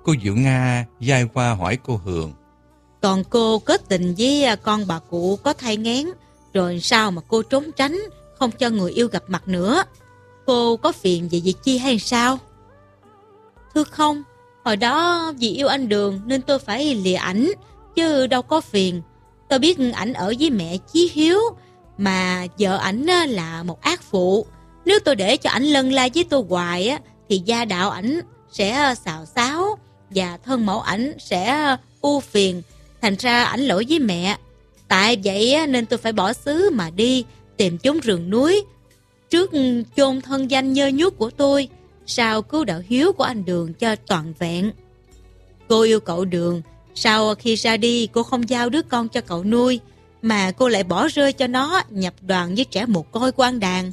Cô Diệu Nga giai qua hỏi cô Hường. Còn cô kết tình với con bà cụ có thai nghén, rồi sao mà cô trốn tránh, không cho người yêu gặp mặt nữa? Cô có phiền về việc chi hay sao? Thưa không, hồi đó vì yêu anh Đường nên tôi phải lìa ảnh, chứ đâu có phiền. Tôi biết ảnh ở với mẹ chí hiếu, mà vợ ảnh là một ác phụ. Nếu tôi để cho ảnh lân la với tôi hoài á, thì gia đạo ảnh sẽ xào xáo và thân mẫu ảnh sẽ ưu phiền. Thành ra ảnh lỗi với mẹ. Tại vậy nên tôi phải bỏ xứ mà đi tìm chốn rừng núi trước chôn thân danh nhơ nhuốc của tôi, sao cứu đạo hiếu của anh Đường cho toàn vẹn. Cô yêu cậu Đường, sao khi ra đi cô không giao đứa con cho cậu nuôi, mà cô lại bỏ rơi cho nó nhập đoàn với trẻ mồ côi của anh Đàn?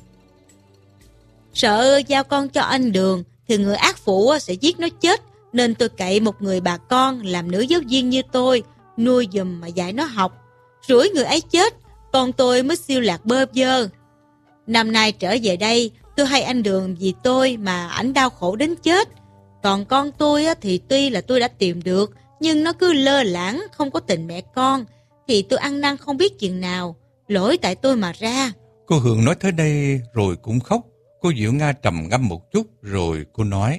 Sợ giao con cho anh Đường thì người ác phụ sẽ giết nó chết, nên tôi cậy một người bà con làm nữ giáo viên như tôi nuôi giùm mà dạy nó học. Rủi người ấy chết, con tôi mới siêu lạc bơ vơ. Năm nay trở về đây, tôi hay anh Đường vì tôi mà ảnh đau khổ đến chết. Còn con tôi thì tuy là tôi đã tìm được, nhưng nó cứ lơ lãng, không có tình mẹ con, thì tôi ăn năn không biết chừng nào. Lỗi tại tôi mà ra. Cô Hường nói tới đây rồi cũng khóc. Cô Diệu Nga trầm ngâm một chút rồi cô nói.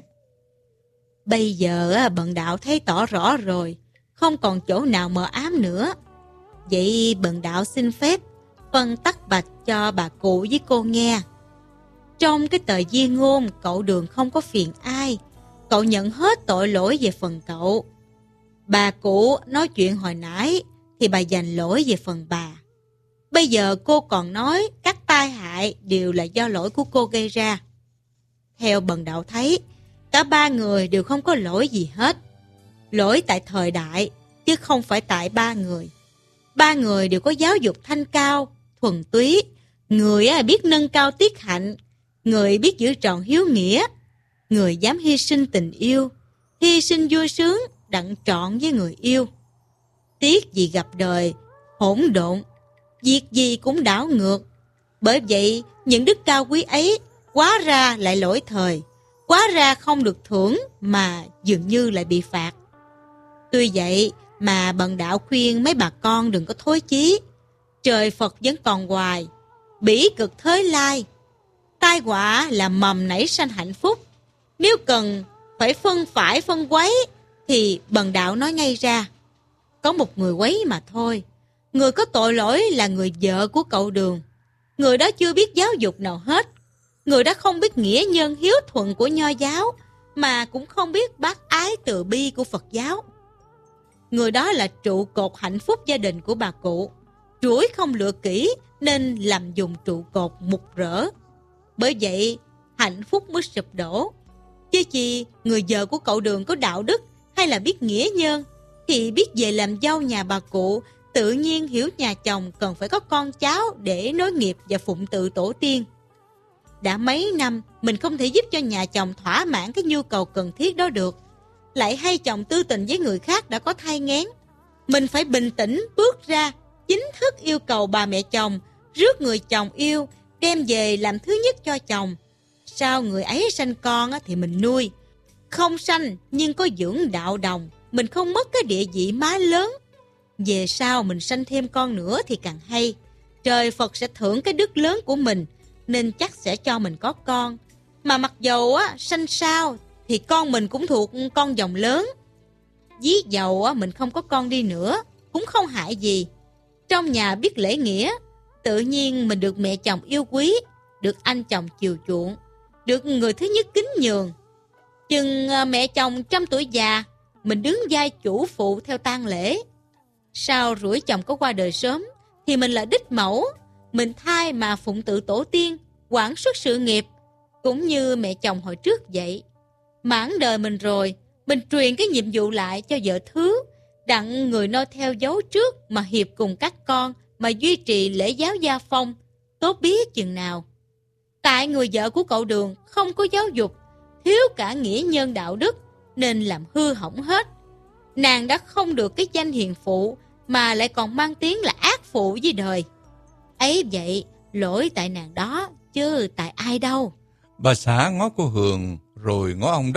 Bây giờ bần đạo thấy tỏ rõ rồi, không còn chỗ nào mờ ám nữa. Vậy bần đạo xin phép phân tắc bạch cho bà cụ với cô nghe. Trong cái tờ di ngôn, cậu Đường không có phiền ai. Cậu nhận hết tội lỗi về phần cậu. Bà cụ nói chuyện hồi nãy thì bà dành lỗi về phần bà. Bây giờ cô còn nói các tai hại đều là do lỗi của cô gây ra. Theo bần đạo thấy, cả ba người đều không có lỗi gì hết. Lỗi tại thời đại, chứ không phải tại ba người. Ba người đều có giáo dục thanh cao, thuần túy. Người biết nâng cao tiết hạnh, người biết giữ trọn hiếu nghĩa, người dám hy sinh tình yêu, hy sinh vui sướng đặng trọn với người yêu. Tiếc gì gặp đời hỗn độn, việc gì cũng đảo ngược. Bởi vậy những đức cao quý ấy quá ra lại lỗi thời, quá ra không được thưởng mà dường như lại bị phạt. Tuy vậy mà bần đạo khuyên mấy bà con đừng có thối chí. Trời Phật vẫn còn hoài, bỉ cực thới lai. Tai họa là mầm nảy sanh hạnh phúc. Nếu cần phải phân quấy thì bần đạo nói ngay ra. Có một người quấy mà thôi. Người có tội lỗi là người vợ của cậu Đường. Người đó chưa biết giáo dục nào hết. Người đó không biết nghĩa nhân hiếu thuận của Nho giáo, mà cũng không biết bác ái từ bi của Phật giáo. Người đó là trụ cột hạnh phúc gia đình của bà cụ. Rủi không lựa kỹ nên làm dùng trụ cột mục rỡ. Bởi vậy hạnh phúc mới sụp đổ. Chứ chi người vợ của cậu Đường có đạo đức hay là biết nghĩa nhân, thì biết về làm dâu nhà bà cụ, tự nhiên hiểu nhà chồng cần phải có con cháu để nối nghiệp và phụng tự tổ tiên. Đã mấy năm mình không thể giúp cho nhà chồng thỏa mãn cái nhu cầu cần thiết đó được, lại hay chồng tư tình với người khác đã có thai nghén. Mình phải bình tĩnh bước ra, chính thức yêu cầu bà mẹ chồng rước người chồng yêu đem về làm thứ nhất cho chồng. Sao người ấy sanh con thì mình nuôi, không sanh nhưng có dưỡng đạo đồng, mình không mất cái địa vị má lớn. Về sau mình sanh thêm con nữa thì càng hay. Trời Phật sẽ thưởng cái đức lớn của mình, nên chắc sẽ cho mình có con. Mà mặc dầu sanh sao thì con mình cũng thuộc con dòng lớn. Ví dầu mình không có con đi nữa cũng không hại gì. Trong nhà biết lễ nghĩa, tự nhiên mình được mẹ chồng yêu quý, được anh chồng chiều chuộng, được người thứ nhất kính nhường. Chừng mẹ chồng trăm tuổi già, mình đứng vai chủ phụ theo tang lễ. Sau rủi chồng có qua đời sớm thì mình là đích mẫu, mình thay mà phụng tự tổ tiên, quản xuất sự nghiệp, cũng như mẹ chồng hồi trước vậy. Mãn đời mình rồi, mình truyền cái nhiệm vụ lại cho vợ thứ, đặng người noi theo dấu trước mà hiệp cùng các con mà duy trì lễ giáo gia phong, tốt biết chừng nào. Tại người vợ của cậu Đường không có giáo dục, thiếu cả nghĩa nhân đạo đức, nên làm hư hỏng hết. Nàng đã không được cái danh hiền phụ, mà lại còn mang tiếng là ác phụ với đời. Ấy vậy, lỗi tại nàng đó, chứ tại ai đâu. Bà xã ngó cô Hường rồi ngó ông Đốc,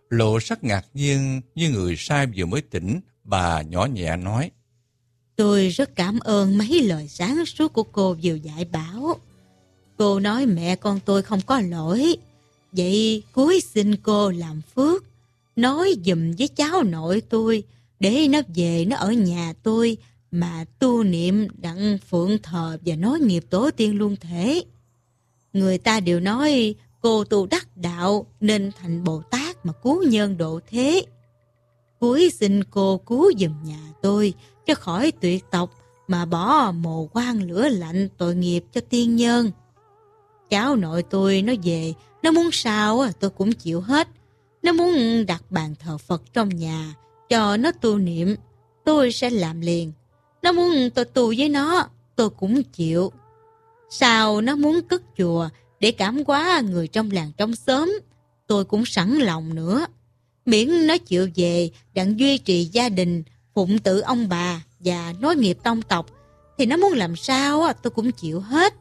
lộ sắc ngạc nhiên như người say vừa mới tỉnh. Bà nhỏ nhẹ nói: Tôi rất cảm ơn mấy lời sáng suốt của cô vừa dạy bảo. Cô nói mẹ con tôi không có lỗi. Vậy cúi xin cô làm phước, nói giùm với cháu nội tôi, để nó về nó ở nhà tôi mà tu niệm đặng phượng thờ và nói nghiệp tổ tiên luôn thể. Người ta đều nói cô tu đắc đạo nên thành Bồ Tát mà cứu nhân độ thế. Cúi xin cô cứu giùm nhà tôi cho khỏi tuyệt tộc mà bỏ mồ quan lửa lạnh tội nghiệp cho tiên nhân. Cháu nội tôi nó về, nó muốn sao tôi cũng chịu hết. Nó muốn đặt bàn thờ Phật trong nhà cho nó tu niệm, tôi sẽ làm liền. Nó muốn tôi tu với nó, tôi cũng chịu. Sao nó muốn cất chùa để cảm hóa người trong làng trong xóm, tôi cũng sẵn lòng nữa. Miễn nó chịu về đặng duy trì gia đình, phụng tự ông bà và nối nghiệp tông tộc, thì nó muốn làm sao tôi cũng chịu hết.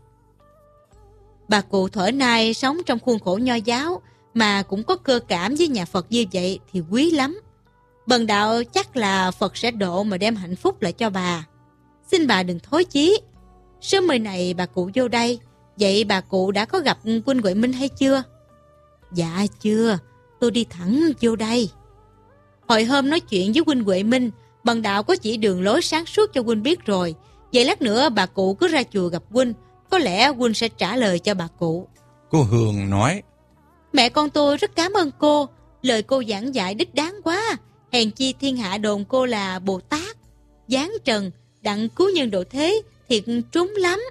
Bà cụ thuở nay sống trong khuôn khổ nho giáo mà cũng có cơ cảm với nhà Phật như vậy thì quý lắm. Bần đạo chắc là Phật sẽ độ mà đem hạnh phúc lại cho bà. Xin bà đừng thối chí. Sớm mời này bà cụ vô đây. Vậy bà cụ đã có gặp huynh Huệ Minh hay chưa? Dạ chưa, tôi đi thẳng vô đây. Hồi hôm nói chuyện với huynh Huệ Minh, bần đạo có chỉ đường lối sáng suốt cho huynh biết rồi. Vậy lát nữa bà cụ cứ ra chùa gặp huynh, có lẽ huynh sẽ trả lời cho bà cụ. Cô Hường nói: Mẹ con tôi rất cảm ơn cô. Lời cô giảng dạy đích đáng quá. Hèn chi thiên hạ đồn cô là Bồ Tát giáng trần đặng cứu nhân độ thế, thiệt trúng lắm.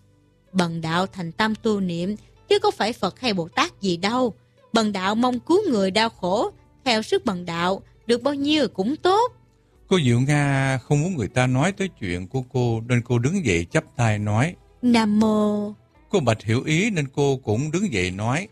Bần đạo thành tâm tu niệm, chứ có phải Phật hay Bồ Tát gì đâu. Bần đạo mong cứu người đau khổ, theo sức bần đạo, được bao nhiêu cũng tốt. Cô Diệu Nga không muốn người ta nói tới chuyện của cô, nên cô đứng dậy chắp tay nói: Nam mô. Cô Bạch hiểu ý nên cô cũng đứng dậy nói: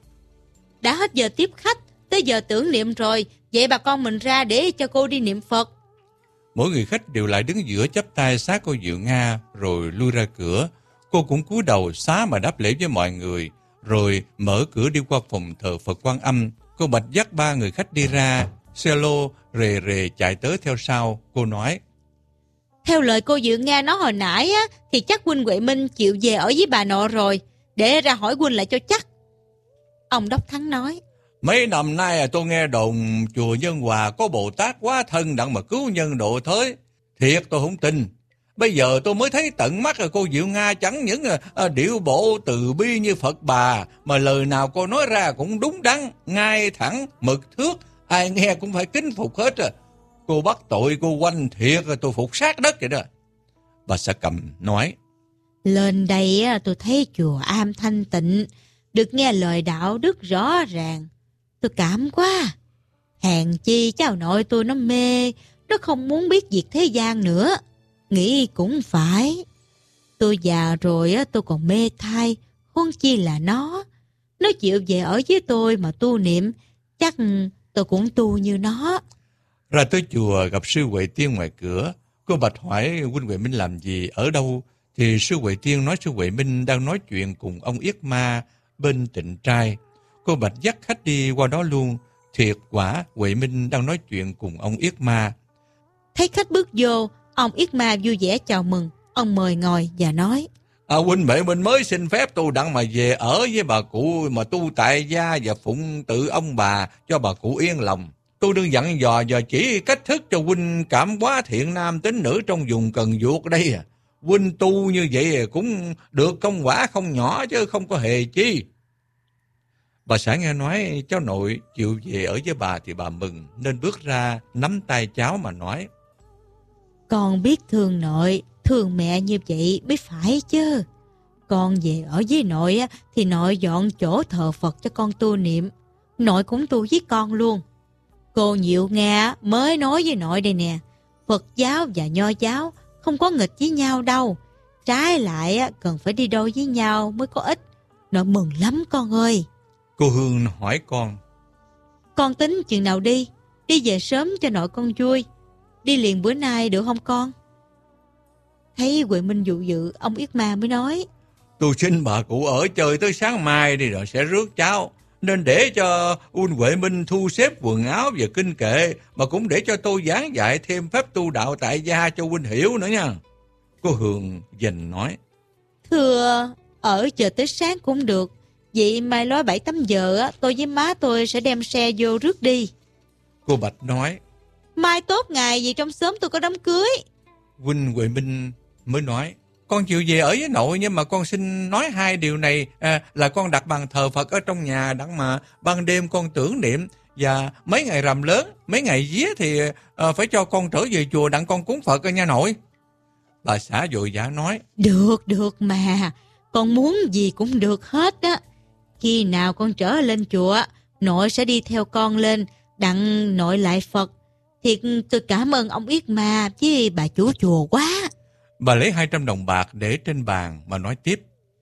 Đã hết giờ tiếp khách, tới giờ tưởng niệm rồi, vậy bà con mình ra để cho cô đi niệm Phật. Mỗi người khách đều lại đứng giữa chắp tay sát cô Diệu Nga rồi lui ra cửa. Cô cũng cúi đầu xá mà đáp lễ với mọi người, rồi mở cửa đi qua phòng thờ Phật Quan Âm. Cô Bạch dắt ba người khách đi ra, xe lô rề rề chạy tới theo sau. Cô nói: Theo lời cô Diệu Nga nói hồi nãy thì chắc huynh Huệ Minh chịu về ở với bà nội rồi, để ra hỏi huynh lại cho chắc. Ông Đốc Thắng nói: Mấy năm nay tôi nghe đồn chùa Nhân Hòa có Bồ Tát quá thân đặng mà cứu nhân độ thế. Thiệt tôi không tin. Bây giờ tôi mới thấy tận mắt cô Diệu Nga chẳng những điệu bộ từ bi như Phật bà, mà lời nào cô nói ra cũng đúng đắn, ngay thẳng, mực thước, ai nghe cũng phải kính phục hết. Cô bắt tội cô Oanh thiệt tôi phục sát đất vậy đó. Bà Sa Cầm nói: Lên đây tôi thấy chùa am thanh tịnh, được nghe lời đạo đức rõ ràng. Tôi cảm quá. Hèn chi cháu nội tôi nó mê, nó không muốn biết việc thế gian nữa. Nghĩ cũng phải. Tôi già rồi tôi còn mê thai, huống chi là nó. Nó chịu về ở với tôi mà tu niệm, chắc tôi cũng tu như nó. Ra tới chùa gặp sư Huệ Tiên ngoài cửa. Cô Bạch hỏi huynh Huệ Minh làm gì, ở đâu, thì sư Huệ Tiên nói sư Huệ Minh đang nói chuyện cùng ông Yết Ma bên Tịnh Trai. Cô Bạch dắt khách đi qua đó luôn. Thiệt quả Huệ Minh đang nói chuyện cùng ông Yết Ma. Thấy khách bước vô, ông Yết Ma vui vẻ chào mừng. Ông mời ngồi và nói: huynh Huệ Minh mới xin phép tôi đặng mà về ở với bà cụ mà tu tại gia và phụng tự ông bà cho bà cụ yên lòng. Tôi đừng dặn dò và chỉ cách thức cho huynh cảm hóa thiện nam tín nữ trong vùng Cần Duộc đây. Huynh tu như vậy cũng được công quả không nhỏ chứ không có hề chi. Bà xã nghe nói cháu nội chịu về ở với bà thì bà mừng, nên bước ra nắm tay cháu mà nói: Con biết thương nội, thương mẹ như vậy mới phải chứ. Con về ở với nội thì nội dọn chỗ thờ Phật cho con tu niệm. Nội cũng tu với con luôn. Cô Diệu Nga mới nói với nội đây nè, Phật giáo và Nho giáo không có nghịch với nhau đâu. Trái lại cần phải đi đôi với nhau mới có ích. Nội mừng lắm con ơi. Cô Hương hỏi con: Con tính chừng nào đi? Đi về sớm cho nội con vui. Đi liền bữa nay được không con? Thấy Huệ Minh dụ dự, ông Yết Ma mới nói: Tôi xin bà cụ ở chơi tới sáng mai đi rồi sẽ rước cháu. nên để cho Huynh Huệ Minh thu xếp quần áo và kinh kệ, mà cũng để cho tôi giảng dạy thêm phép tu đạo tại gia cho Huynh hiểu nữa nha. Cô Hường dành nói. Thưa, ở chờ tới sáng cũng được. Vậy mai lối 7-8 giờ tôi với má tôi sẽ đem xe vô rước đi. Cô Bạch nói. Mai tốt ngày vì trong xóm tôi có đám cưới. Huynh Huệ Minh mới nói. Con chịu về ở với nội, nhưng mà con xin nói hai điều này là con đặt bàn thờ Phật ở trong nhà đặng mà ban đêm con tưởng niệm, và mấy ngày rằm lớn, mấy ngày vía thì phải cho con trở về chùa đặng con cúng Phật nha nội. Bà xã vội vã nói. Được mà, con muốn gì cũng được hết á. Khi nào con trở lên chùa, nội sẽ đi theo con lên đặng nội lại Phật. Thiệt tôi cảm ơn ông Yết Ma với bà chủ chùa quá. Bà lấy 200 đồng bạc để trên bàn mà nói tiếp.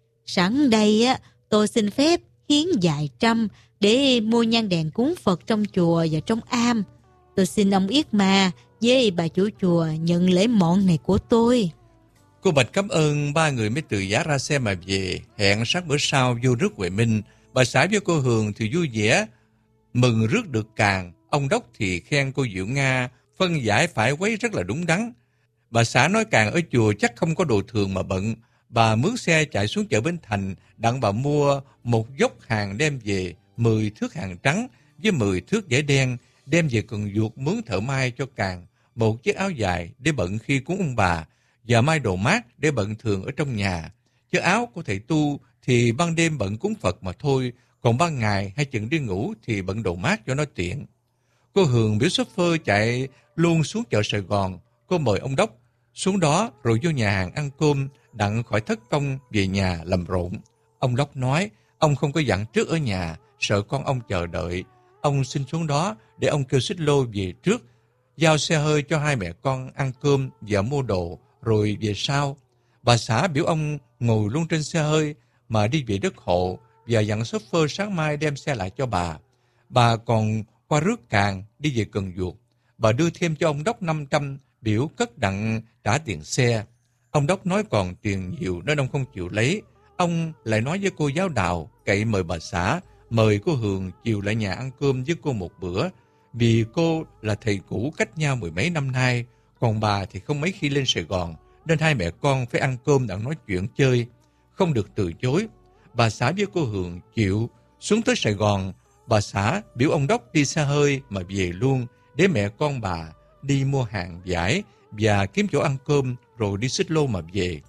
Sẵn đây tôi xin phép hiến vài trăm để mua nhang đèn cúng Phật trong chùa và trong am. Tôi xin ông Yết Ma với bà chủ chùa nhận lễ mọn này của tôi. Cô Bạch cảm ơn ba người mới từ giá ra xe mà về. Hẹn sáng bữa sau vô rước Huệ Minh. Bà xã với cô Hường thì vui vẻ mừng rước được càng. Ông Đốc thì khen cô Diệu Nga phân giải phải quấy rất là đúng đắn. Bà xã nói càng ở chùa chắc không có đồ thường mà bận. Bà mướn xe chạy xuống chợ Bến Thành đặng bà mua một dốc hàng đem về, 10 thước hàng trắng với 10 thước vải đen, đem về Cần Duộc mướn thợ may cho càng một chiếc áo dài để bận khi cúng ông bà, và may đồ mát để bận thường ở trong nhà. Chứ áo của thầy tu thì ban đêm bận cúng Phật mà thôi, còn ban ngày hay chừng đi ngủ thì bận đồ mát cho nó tiện. Cô Hường biểu shopper chạy luôn xuống chợ Sài Gòn. Cô mời ông Đốc xuống đó rồi vô nhà hàng ăn cơm đặng khỏi thất công về nhà làm rộn. Ông Đốc nói ông không có dặn trước ở nhà, sợ con ông chờ đợi. Ông xin xuống đó để ông kêu xích lô về trước, giao xe hơi cho hai mẹ con ăn cơm và mua đồ rồi về sau. Bà xã biểu ông ngồi luôn trên xe hơi mà đi về đất hộ, và dặn shopper sáng mai đem xe lại cho bà. Bà còn qua rước càng đi về Cần Duộc. Bà đưa thêm cho ông Đốc 500, biểu cất đặng trả tiền xe. Ông Đốc nói còn tiền nhiều nên ông không chịu lấy. Ông lại nói với cô giáo Đào cậy mời bà xã, mời cô Hường chiều lại nhà ăn cơm với cô một bữa, vì cô là thầy cũ cách nhau 10 mấy năm nay, còn bà thì không mấy khi lên Sài Gòn, nên hai mẹ con phải ăn cơm đặng nói chuyện chơi, không được từ chối. Bà xã với cô Hường chịu xuống tới Sài Gòn. Bà xã biểu ông Đốc đi xe hơi mà về luôn, để mẹ con bà đi mua hàng vải và kiếm chỗ ăn cơm rồi đi xích lô mà về.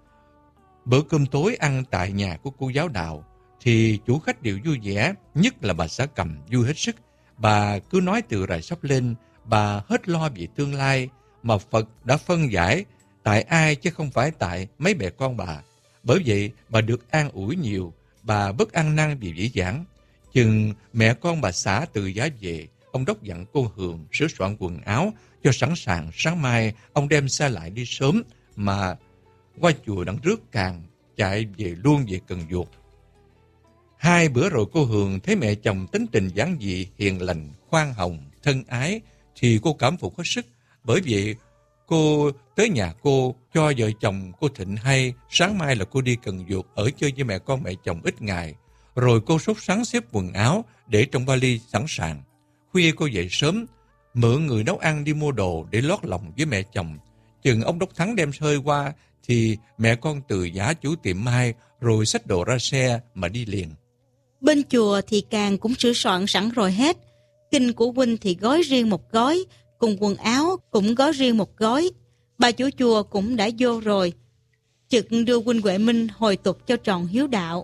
Bữa cơm tối ăn tại nhà của cô giáo Đào thì chủ khách đều vui vẻ, nhất là bà xã Cầm vui hết sức. Bà cứ nói từ rày sắp lên, bà hết lo về tương lai, mà Phật đã phân giải tại ai chứ không phải tại mấy mẹ con bà. Bởi vậy bà được an ủi nhiều, bà bất ăn năn vì dĩ dãn. Chừng mẹ con bà xã từ giá về, ông Đốc dặn cô Hường sửa soạn quần áo cho sẵn sàng sáng mai ông đem xe lại đi sớm mà qua chùa đặng rước càng chạy về luôn về Cần Duộc. 2 bữa rồi cô Hường thấy mẹ chồng tính tình giản dị, hiền lành, khoan hồng, thân ái thì cô cảm phục hết sức. Bởi vậy cô tới nhà cô cho vợ chồng cô Thịnh hay sáng mai là cô đi Cần Duộc ở chơi với mẹ con mẹ chồng ít ngày. Rồi cô sốt sắng xếp quần áo để trong vali sẵn sàng. Khuya cô dậy sớm, mượn người nấu ăn đi mua đồ để lót lòng với mẹ chồng. Chừng ông Đốc Thắng đem hơi qua thì mẹ con từ giả chủ tiệm mai rồi xách đồ ra xe mà đi liền. Bên chùa thì càng cũng sửa soạn sẵn rồi hết. Kinh của huynh thì gói riêng một gói, cùng quần áo cũng gói riêng một gói. Bà chủ chùa cũng đã vô rồi. Trực đưa huynh Huệ Minh hồi tục cho tròn hiếu đạo.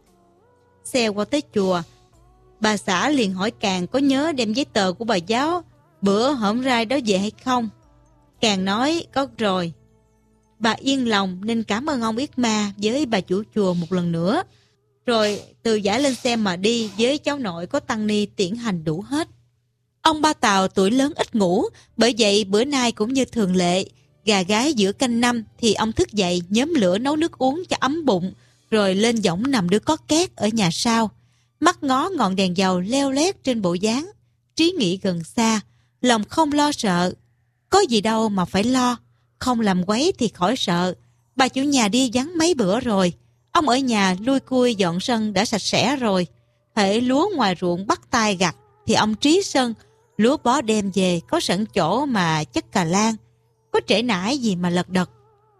Xe qua tới chùa, bà xã liền hỏi Càng có nhớ đem giấy tờ của bà giáo bữa hổm rai đó về hay không. Càng nói có rồi. Bà yên lòng nên cảm ơn ông Yết Ma với bà chủ chùa một lần nữa. Rồi từ giả lên xe mà đi với cháu nội có tăng ni tiễn hành đủ hết. Ông Ba Tàu tuổi lớn ít ngủ, bởi vậy bữa nay cũng như thường lệ, gà gái giữa canh năm thì ông thức dậy nhóm lửa nấu nước uống cho ấm bụng, rồi lên võng nằm đưa có két ở nhà sau. Mắt ngó ngọn đèn dầu leo lét trên bộ dáng, trí nghĩ gần xa, lòng không lo sợ. Có gì đâu mà phải lo, không làm quấy thì khỏi sợ. Bà chủ nhà đi vắng mấy bữa rồi, ông ở nhà lui cui dọn sân đã sạch sẽ rồi. Hễ lúa ngoài ruộng bắt tay gặt thì ông Trí sân, lúa bó đem về có sẵn chỗ mà chất cà lan, có trễ nải gì mà lật đật.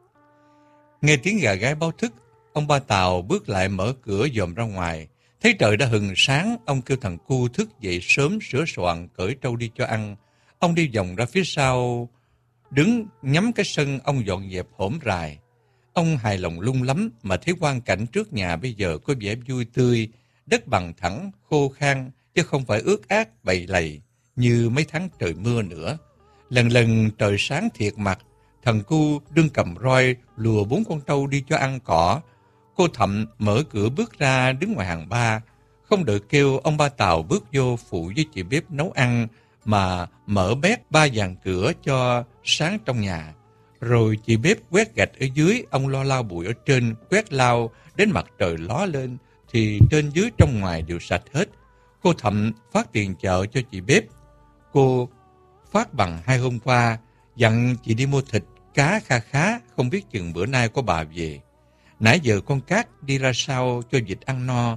Nghe tiếng gà gáy báo thức, ông Ba Tàu bước lại mở cửa dòm ra ngoài. Thấy trời đã hừng sáng, ông kêu thằng cu thức dậy sớm sửa soạn cởi trâu đi cho ăn. Ông đi vòng ra phía sau, đứng nhắm cái sân ông dọn dẹp hổm rài. Ông hài lòng lung lắm mà thấy quang cảnh trước nhà bây giờ có vẻ vui tươi, đất bằng thẳng, khô khan, chứ không phải ướt át bầy lầy như mấy tháng trời mưa nữa. Lần lần trời sáng thiệt mặt, thằng cu đương cầm roi lùa 4 con trâu đi cho ăn cỏ. Cô Thậm mở cửa bước ra đứng ngoài hàng ba, không đợi kêu ông Ba Tàu bước vô phụ với chị bếp nấu ăn mà mở bét 3 dàn cửa cho sáng trong nhà. Rồi chị bếp quét gạch ở dưới, ông lo lau bụi ở trên, quét lau đến mặt trời ló lên thì trên dưới trong ngoài đều sạch hết. Cô Thậm phát tiền chợ cho chị bếp. Cô phát bằng 2 hôm qua, dặn chị đi mua thịt, cá kha khá, không biết chừng bữa nay có bà về. Nãy giờ con Cát đi ra sau cho vịt ăn no,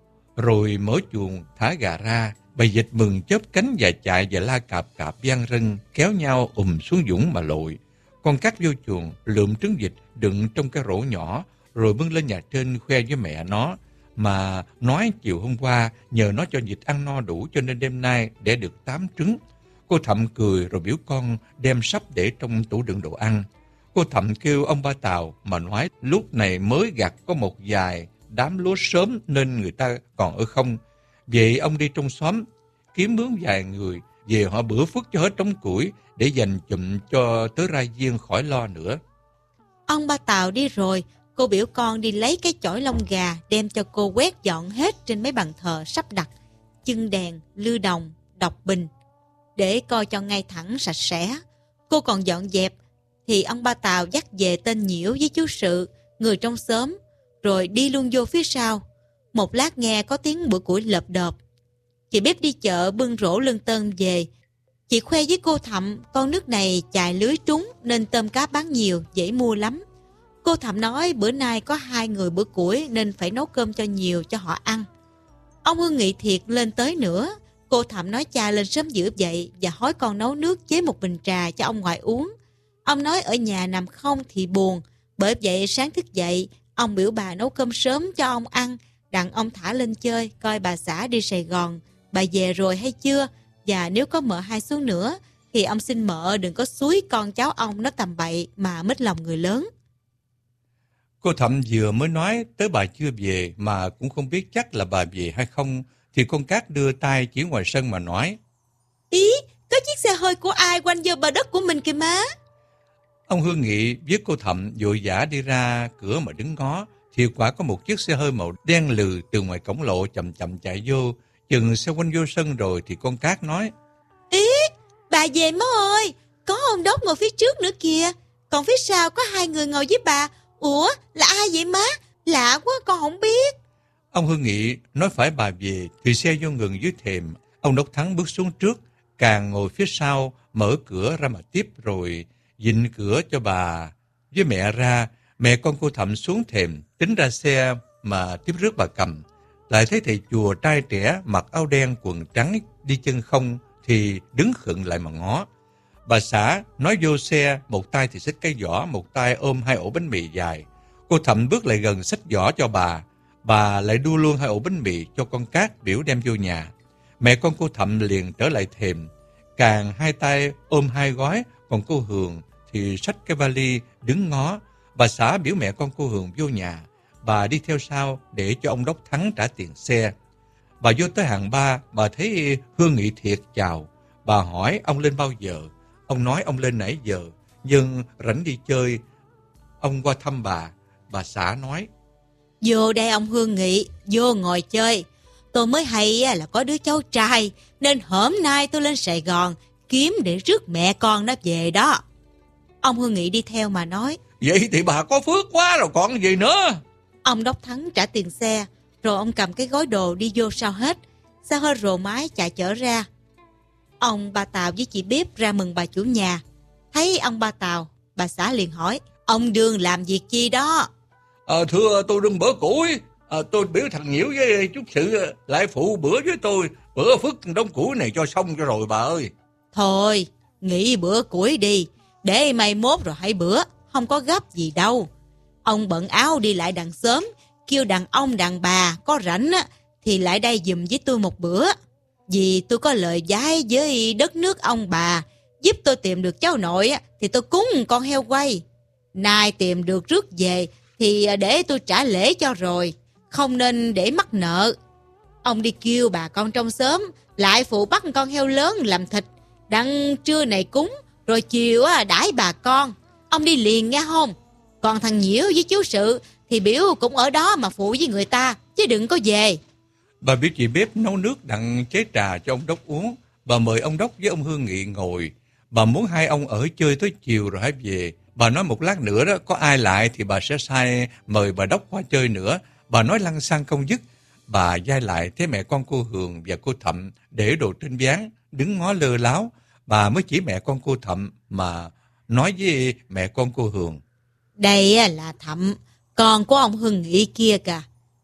rồi mở chuồng thả gà ra. Bầy vịt mừng chớp cánh và chạy và la cạp cạp vang rân, kéo nhau xuống dũng mà lội. Con Cát vô chuồng lượm trứng vịt đựng trong cái rổ nhỏ, rồi bưng lên nhà trên khoe với mẹ nó, mà nói chiều hôm qua nhờ nó cho vịt ăn no đủ cho nên đêm nay đẻ được 8 trứng. Cô Thậm cười rồi biểu con đem sắp để trong tủ đựng đồ ăn. Cô Thậm kêu ông Ba Tàu mà nói lúc này mới gặt có một vài đám lúa sớm nên người ta còn ở không. Vậy ông đi trong xóm kiếm mướn vài người về họ bữa phước cho hết trống củi để dành chụm cho tới ra giêng khỏi lo nữa. Ông Ba Tàu đi rồi, cô biểu con đi lấy cái chổi lông gà đem cho cô quét dọn hết trên mấy bàn thờ sắp đặt, chân đèn, lư đồng, đọc bình, để coi cho ngay thẳng sạch sẽ. Cô còn dọn dẹp thì ông Ba Tàu dắt về tên Nhiễu với chú Sự, người trong xóm, rồi đi luôn vô phía sau. Một lát nghe có tiếng bữa củi lợp đợp. Chị bếp đi chợ bưng rổ lưng tôm về. Chị khoe với cô Thậm con nước này chài lưới trúng nên tôm cá bán nhiều, dễ mua lắm. Cô Thậm nói bữa nay có 2 người bữa củi nên phải nấu cơm cho nhiều cho họ ăn. Ông Hương Nghị thiệt lên tới nữa. Cô Thậm nói cha lên sớm dữ dậy và hối con nấu nước chế một bình trà cho ông ngoại uống. Ông nói ở nhà nằm không thì buồn, bởi vậy sáng thức dậy, ông biểu bà nấu cơm sớm cho ông ăn, đặng ông thả lên chơi, coi bà xã đi Sài Gòn, bà về rồi hay chưa, và nếu có mợ hai xuống nữa, thì ông xin mợ đừng có xúi con cháu ông nó tầm bậy mà mất lòng người lớn. Cô Thậm vừa mới nói tới bà chưa về mà cũng không biết chắc là bà về hay không, thì con Cát đưa tay chỉ ngoài sân mà nói: Ý, có chiếc xe hơi của ai quanh vô bờ đất của mình kìa má. Ông Hương Nghị với cô Thậm vội vã đi ra cửa mà đứng ngó, thì quả có một chiếc xe hơi màu đen lừ từ ngoài cổng lộ chậm chậm chạy vô. Chừng xe quanh vô sân rồi thì con Cát nói: Ý, bà về má ơi, có ông Đốc ngồi phía trước nữa kìa, còn phía sau có 2 người ngồi với bà. Ủa, là ai vậy má? Lạ quá con không biết. Ông Hương Nghị nói phải bà về thì xe vô ngừng dưới thềm. Ông Đốc Thắng bước xuống trước, Càng ngồi phía sau mở cửa ra mà tiếp, rồi dịnh cửa cho bà với mẹ ra. Mẹ con cô Thậm xuống thềm tính ra xe mà tiếp rước bà Cầm. Lại thấy thầy chùa trai trẻ mặc áo đen quần trắng đi chân không thì đứng khựng lại mà ngó. Bà xã nói vô xe, một tay thì xách cái giỏ, một tay ôm 2 ổ bánh mì dài. Cô Thậm bước lại gần xách giỏ cho bà lại đua luôn 2 ổ bánh mì cho con Cát biểu đem vô nhà. Mẹ con cô Thậm liền trở lại thềm, Càng 2 tay ôm 2 gói, còn cô Hường thì xách cái vali đứng ngó. Bà xã biểu mẹ con cô Hường vô nhà, bà đi theo sau để cho ông Đốc Thắng trả tiền xe. Bà vô tới hàng 3, bà thấy Hương Nghị thiệt chào. Bà hỏi ông lên bao giờ. Ông nói ông lên nãy giờ, nhưng rảnh đi chơi, ông qua thăm bà. Bà xã nói: Vô đây ông Hương Nghị, vô ngồi chơi. Tôi mới hay là có đứa cháu trai, nên hôm nay tôi lên Sài Gòn kiếm để rước mẹ con nó về đó. Ông Hương Nghị đi theo mà nói: Vậy thì bà có phước quá rồi còn gì nữa. Ông Đốc Thắng trả tiền xe, rồi ông cầm cái gói đồ đi vô sau hết. Xe hơi rồ máy chạy chở ra. Ông Ba Tàu với chị bếp ra mừng bà chủ nhà. Thấy ông Ba Tàu, bà xã liền hỏi: Ông Đương làm việc chi đó? Thưa tôi đừng bữa củi. Tôi biểu thằng Nhiễu với chút sự lại phụ bữa với tôi, bữa phức đống củi này cho xong cho rồi bà ơi. Thôi, nghỉ bữa củi đi, để mai mốt rồi hãy bữa, không có gấp gì đâu. Ông bận áo đi lại đằng sớm, kêu đàn ông đàn bà có rảnh á, thì lại đây giùm với tôi một bữa. Vì tôi có lời vái với đất nước ông bà, giúp tôi tìm được cháu nội á, thì tôi cúng con heo quay. Nay tìm được rước về thì để tôi trả lễ cho rồi, không nên để mắc nợ. Ông đi kêu bà con trong xóm lại phụ bắt con heo lớn làm thịt, đặng trưa này cúng, rồi chiều đãi bà con. Ông đi liền nghe không? Còn thằng Nhiễu với chú Sự thì biểu cũng ở đó mà phụ với người ta, chứ đừng có về. Bà biết chị bếp nấu nước đặng chế trà cho ông Đốc uống. Bà mời ông Đốc với ông Hương Nghị ngồi. Bà muốn hai ông ở chơi tới chiều rồi hãy về. Bà nói một lát nữa đó, có ai lại thì bà sẽ sai mời bà Đốc qua chơi nữa. Bà nói lăng xăng không dứt. Bà dai lại thấy mẹ con cô Hường và cô Thậm để đồ trên ván, đứng ngó lơ láo. Bà mới chỉ mẹ con cô Thậm mà nói với mẹ con cô Hường. Đây là Thậm, con của ông Hưng Nghị kia kìa.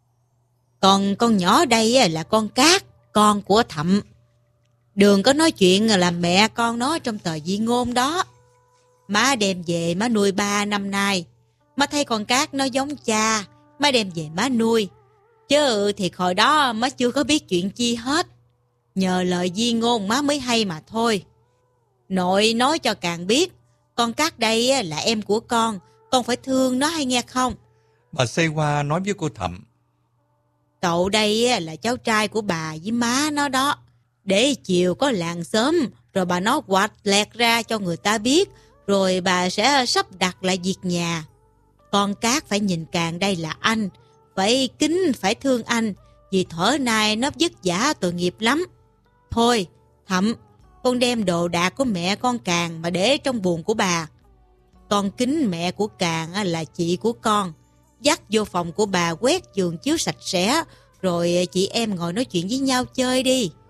Còn con nhỏ đây là con Cát, con của Thậm. Đường có nói chuyện là mẹ con nó trong tờ di ngôn đó. Má đem về má nuôi 3 năm nay. Má thấy con Cát nó giống cha, má đem về má nuôi. Chứ thì hồi đó má chưa có biết chuyện chi hết. Nhờ lời di ngôn má mới hay mà thôi. Nội nói cho càng biết, con Cát đây là em của con phải thương nó hay nghe không? Bà xoay qua nói với cô Thậm. Cậu đây là cháu trai của bà với má nó đó. Để chiều có làng xóm, rồi bà nó quạt lẹt ra cho người ta biết, rồi bà sẽ sắp đặt lại việc nhà. Con Cát phải nhìn càng đây là anh, phải kính, phải thương anh, vì thuở nay nó vất vả tội nghiệp lắm. Thôi, Thậm, con đem đồ đạc của mẹ con Càng mà để trong buồng của bà. Con kính mẹ của Càng là chị của con. Dắt vô phòng của bà quét giường chiếu sạch sẽ, rồi chị em ngồi nói chuyện với nhau chơi đi.